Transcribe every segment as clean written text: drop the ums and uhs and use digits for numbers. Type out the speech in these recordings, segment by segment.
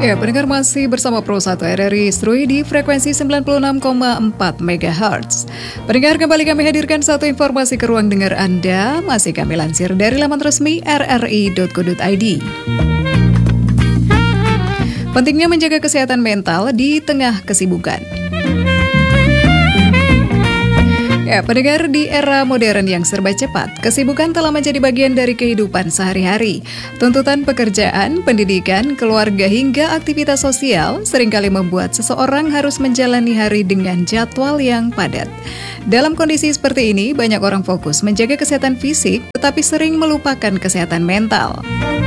Ya, pendengar masih bersama Pro 1 RRI Strui di frekuensi 96,4 MHz. Pendengar, kembali kami hadirkan satu informasi ke ruang dengar Anda. Masih kami lansir dari laman resmi rri.co.id. Pentingnya menjaga kesehatan mental di tengah kesibukan. Ya, pendengar, di era modern yang serba cepat, kesibukan telah menjadi bagian dari kehidupan sehari-hari. Tuntutan pekerjaan, pendidikan, keluarga, hingga aktivitas sosial seringkali membuat seseorang harus menjalani hari dengan jadwal yang padat. Dalam kondisi seperti ini, banyak orang fokus menjaga kesehatan fisik, tetapi sering melupakan kesehatan mental.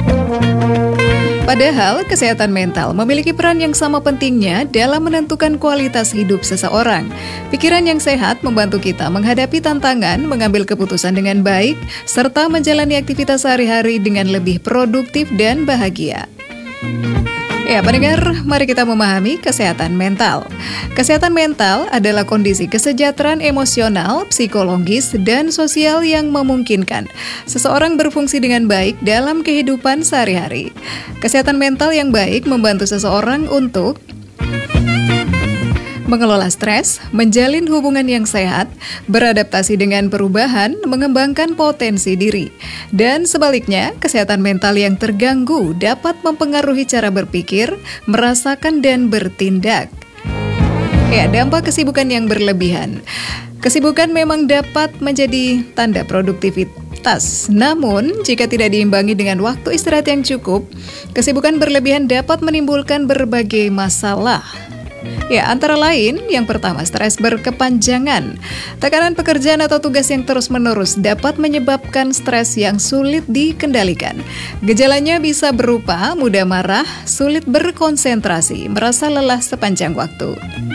Padahal, kesehatan mental memiliki peran yang sama pentingnya dalam menentukan kualitas hidup seseorang. Pikiran yang sehat membantu kita menghadapi tantangan, mengambil keputusan dengan baik, serta menjalani aktivitas sehari-hari dengan lebih produktif dan bahagia. Ya, pendengar, mari kita memahami kesehatan mental. Kesehatan mental adalah kondisi kesejahteraan emosional, psikologis, dan sosial yang memungkinkan seseorang berfungsi dengan baik dalam kehidupan sehari-hari. Kesehatan mental yang baik membantu seseorang untuk mengelola stres, menjalin hubungan yang sehat, beradaptasi dengan perubahan, mengembangkan potensi diri. Dan sebaliknya, kesehatan mental yang terganggu dapat mempengaruhi cara berpikir, merasakan, dan bertindak. Ya, dampak kesibukan yang berlebihan. Kesibukan memang dapat menjadi tanda produktivitas. Namun, jika tidak diimbangi dengan waktu istirahat yang cukup, kesibukan berlebihan dapat menimbulkan berbagai masalah. Ya, antara lain, yang pertama, stres berkepanjangan. Tekanan pekerjaan atau tugas yang terus-menerus dapat menyebabkan stres yang sulit dikendalikan. Gejalanya bisa berupa mudah marah, sulit berkonsentrasi, merasa lelah sepanjang waktu.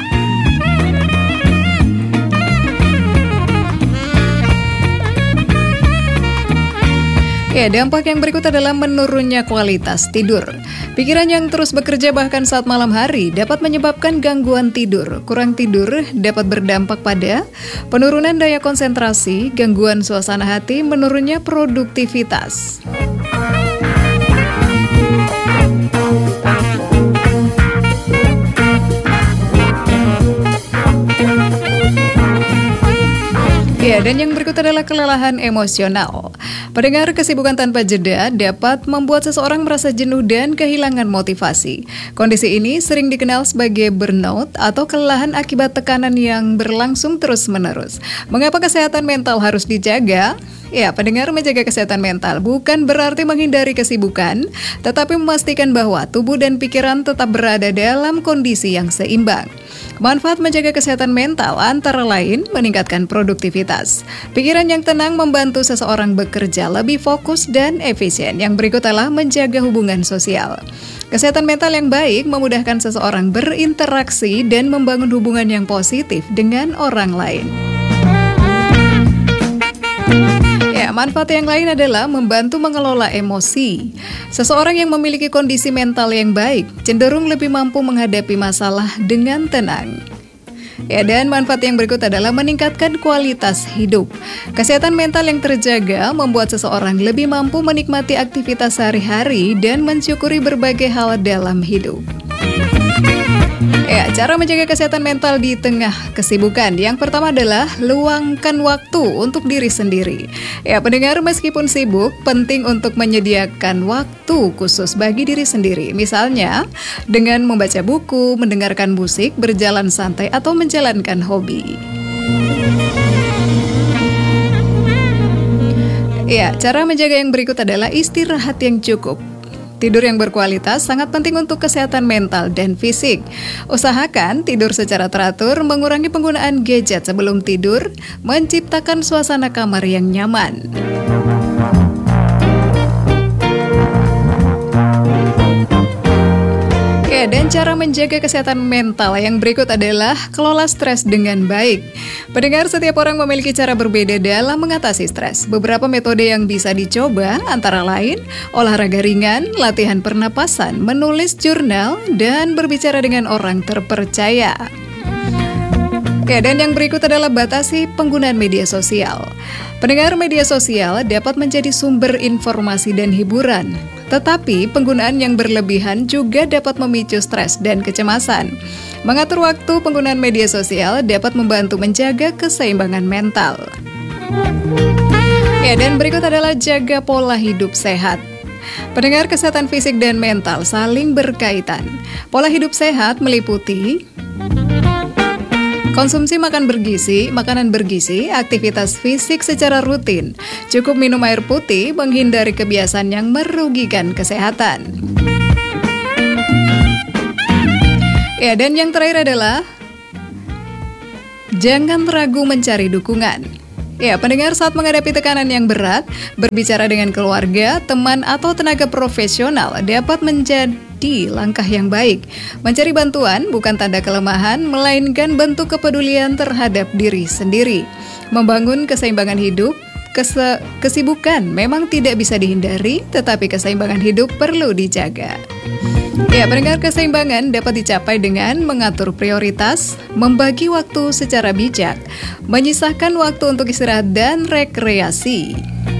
Ya, dampak yang berikut adalah menurunnya kualitas tidur. Pikiran yang terus bekerja bahkan saat malam hari dapat menyebabkan gangguan tidur. Kurang tidur dapat berdampak pada penurunan daya konsentrasi, gangguan suasana hati, menurunnya produktivitas. Ya, dan yang berikut adalah kelelahan emosional. Pendengar, kesibukan tanpa jeda dapat membuat seseorang merasa jenuh dan kehilangan motivasi. Kondisi ini sering dikenal sebagai burnout atau kelelahan akibat tekanan yang berlangsung terus-menerus. Mengapa kesehatan mental harus dijaga? Ya, pendengar, menjaga kesehatan mental bukan berarti menghindari kesibukan, tetapi memastikan bahwa tubuh dan pikiran tetap berada dalam kondisi yang seimbang. Manfaat menjaga kesehatan mental antara lain meningkatkan produktivitas. Pikiran yang tenang membantu seseorang bekerja lebih fokus dan efisien. Yang berikut adalah menjaga hubungan sosial. Kesehatan mental yang baik memudahkan seseorang berinteraksi dan membangun hubungan yang positif dengan orang lain. Ya, manfaat yang lain adalah membantu mengelola emosi. Seseorang yang memiliki kondisi mental yang baik cenderung lebih mampu menghadapi masalah dengan tenang. Ya, dan manfaat yang berikut adalah meningkatkan kualitas hidup. Kesehatan mental yang terjaga membuat seseorang lebih mampu menikmati aktivitas sehari-hari dan mensyukuri berbagai hal dalam hidup. Ya, cara menjaga kesehatan mental di tengah kesibukan. Yang pertama adalah luangkan waktu untuk diri sendiri. Ya, pendengar, meskipun sibuk, penting untuk menyediakan waktu khusus bagi diri sendiri. Misalnya, dengan membaca buku, mendengarkan musik, berjalan santai, atau menjalankan hobi. Ya, cara menjaga yang berikut adalah istirahat yang cukup. Tidur yang berkualitas sangat penting untuk kesehatan mental dan fisik. Usahakan tidur secara teratur, mengurangi penggunaan gadget sebelum tidur, menciptakan suasana kamar yang nyaman. Dan cara menjaga kesehatan mental yang berikut adalah kelola stres dengan baik. Pendengar, setiap orang memiliki cara berbeda dalam mengatasi stres. Beberapa metode yang bisa dicoba antara lain olahraga ringan, latihan pernapasan, menulis jurnal, dan berbicara dengan orang terpercaya. Dan yang berikut adalah batasi penggunaan media sosial. Pendengar, media sosial dapat menjadi sumber informasi dan hiburan. Tetapi penggunaan yang berlebihan juga dapat memicu stres dan kecemasan. Mengatur waktu penggunaan media sosial dapat membantu menjaga keseimbangan mental. Ya, dan berikut adalah jaga pola hidup sehat. Pendengar, kesehatan fisik dan mental saling berkaitan. Pola hidup sehat meliputi konsumsi makanan bergizi, aktivitas fisik secara rutin, cukup minum air putih, menghindari kebiasaan yang merugikan kesehatan. Ya, dan yang terakhir adalah jangan ragu mencari dukungan. Ya, pendengar, saat menghadapi tekanan yang berat, berbicara dengan keluarga, teman, atau tenaga profesional dapat menjadi langkah yang baik. Mencari bantuan bukan tanda kelemahan, melainkan bentuk kepedulian terhadap diri sendiri. Membangun keseimbangan hidup, kesibukan memang tidak bisa dihindari, tetapi keseimbangan hidup perlu dijaga. Ya, pendengar, keseimbangan dapat dicapai dengan mengatur prioritas, membagi waktu secara bijak, menyisahkan waktu untuk istirahat dan rekreasi.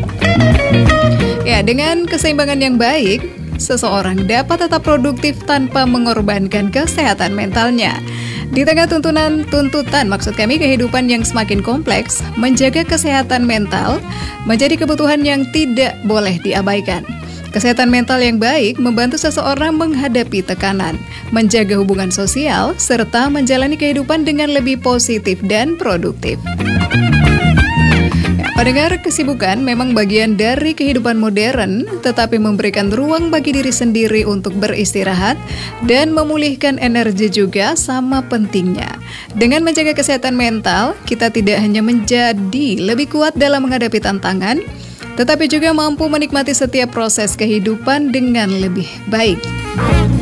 Ya, dengan keseimbangan yang baik, seseorang dapat tetap produktif tanpa mengorbankan kesehatan mentalnya. Di tengah tuntutan kehidupan yang semakin kompleks, menjaga kesehatan mental menjadi kebutuhan yang tidak boleh diabaikan. Kesehatan mental yang baik membantu seseorang menghadapi tekanan, menjaga hubungan sosial, serta menjalani kehidupan dengan lebih positif dan produktif. Ya, pendengar, kesibukan memang bagian dari kehidupan modern, tetapi memberikan ruang bagi diri sendiri untuk beristirahat dan memulihkan energi juga sama pentingnya. Dengan menjaga kesehatan mental, kita tidak hanya menjadi lebih kuat dalam menghadapi tantangan, tetapi juga mampu menikmati setiap proses kehidupan dengan lebih baik.